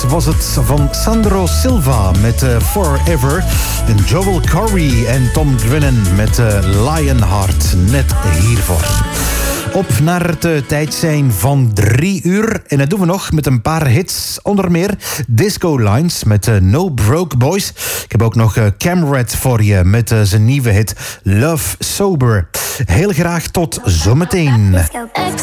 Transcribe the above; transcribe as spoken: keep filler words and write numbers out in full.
was het van Sandro Silva met uh, Forever. En Joel Corey en Tom Grennan met uh, Lionheart. Net hiervoor. Op naar het uh, tijd zijn van drie uur. En dat doen we nog met een paar hits. Onder meer Disco Lines met uh, No Broke Boys. Ik heb ook nog uh, Camrad voor je met uh, zijn nieuwe hit Love Sober. Heel graag tot zometeen.